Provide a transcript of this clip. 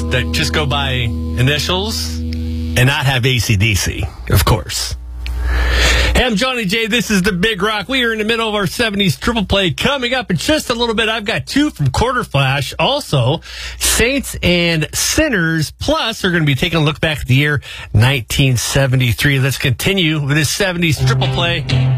that just go by initials and not have AC/DC, of course. Hey, I'm Johnny J. This is the Big Rock. We are in the middle of our 70s triple play. Coming up in just a little bit, I've got two from Quarter Flash. Also, Saints and Sinners. Plus, we're going to be taking a look back at the year 1973. Let's continue with this 70s triple play.